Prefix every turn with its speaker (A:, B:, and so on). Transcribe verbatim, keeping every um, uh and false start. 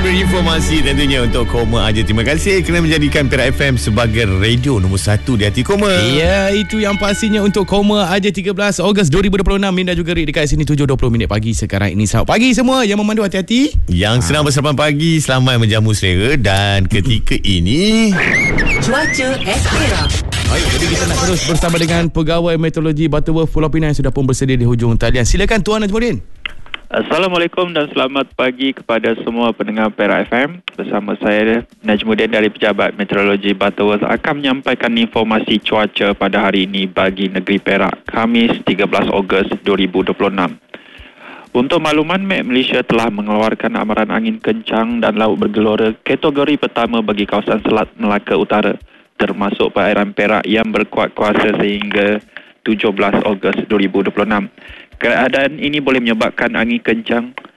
A: memberi informasi tentunya untuk Koma Aja. Terima kasih kerana menjadikan Perak F M sebagai radio nombor satu di hati Koma.
B: Ya, itu yang pastinya untuk Koma Aja tiga belas Ogos dua ribu dua puluh enam. Minda juga Rik dekat sini tujuh dua puluh minit pagi sekarang ini. Selamat pagi semua yang memandu, hati-hati.
A: Yang sedang bersarapan pagi, selamat menjamu selera. Dan ketika ini
C: Cuaca Espera.
B: Baik, jadi kita nak terus bersama dengan Pegawai Meteorologi Butterworth Pulau Pinang yang sudah pun bersedia di hujung talian. Silakan Tuan Najmuddin.
D: Assalamualaikum dan selamat pagi kepada semua pendengar Perak F M. Bersama saya Najmuddin dari Pejabat Meteorologi Butterworth akan menyampaikan informasi cuaca pada hari ini bagi negeri Perak, Khamis tiga belas Ogos dua ribu dua puluh enam. Untuk makluman, Met Malaysia telah mengeluarkan amaran angin kencang dan laut bergelora kategori pertama bagi kawasan Selat Melaka Utara, termasuk perairan Perak yang berkuat kuasa sehingga tujuh belas Ogos dua ribu dua puluh enam. Keadaan ini boleh menyebabkan angin kencang